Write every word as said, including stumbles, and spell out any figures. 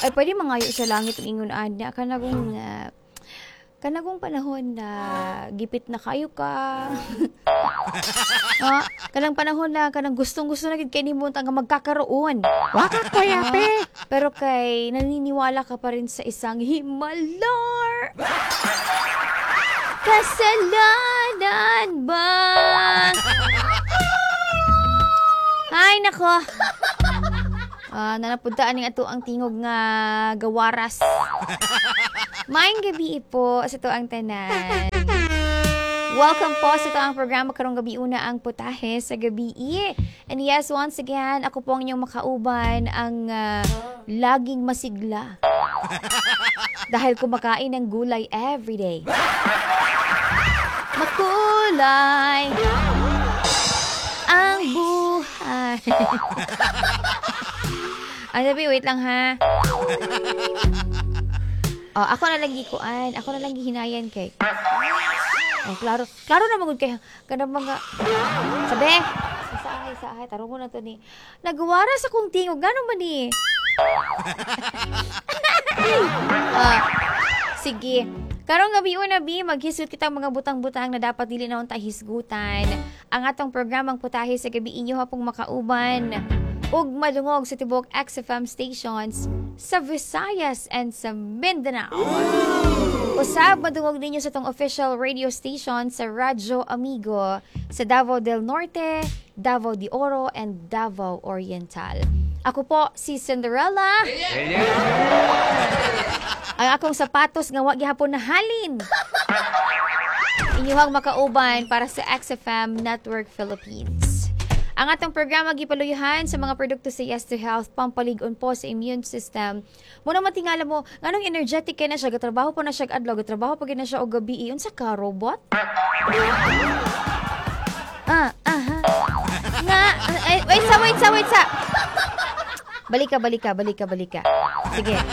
Ay, pwede mangayo sa langit ang ingon ana. Kanagong, uh, kanagong panahon na gipit na kayo ka. ah, kanang panahon na kanang gustong-gusto na gid kay nimo nga magkakaroon. Wakak ko yape. Pero kay naniniwala ka pa rin sa isang himalar. Kasalanan ba? Ay, nako. Ah, nanapuntaan ng ato ang tingog nga gawaras. Maayong gabi po sa to ang tanan. Welcome po sa to ang programa karong gabi una ang putahe sa gabi. And yes, once again, ako po ang inyong makauban ang uh, laging masigla. Dahil kumakain ng gulay everyday. Makulay ang buhay. Ano sabi, wait lang ha. Oh, ako na lang gikuan. Ako na lang gihinayan kay. Oh, klaro. Klaro na magud kay kanang mga sabi. Sa ahay, sa ahay. Tarong ko na to ni. Nagwara sa kong tingog. Gano'n man ni? ah, sige. Karong gabi una bi, maghisgot kitang mga butang-butang na dapat dili na unta hisgutan. Ang atong programang putahe sa gabi inyo hapong makauban ug madungog sa tibok X F M stations sa Visayas and sa Mindanao. Usab madungog ninyo sa tong official radio station sa Radyo Amigo sa Davao del Norte, Davao de Oro, and Davao Oriental. Ako po si Cinderella. Ang akong sapatos nga wa gihapon na halin. Inyuhang makauban para sa X F M Network Philippines. Ang atong programa gipaluyuhan sa mga produkto sa Yes to Health, pampalig-on po sa immune system. Muna matingala mo, nganong energetic kay na siya, gatrabaho po na siya adlaw, gatrabaho pa gid na siya og gabi, iyon sa ka robot? ah, aha. Nga, ay, wait sa, wait sa, wait sa. Balik ka, balik ka, balik ka, balik ka. Sige.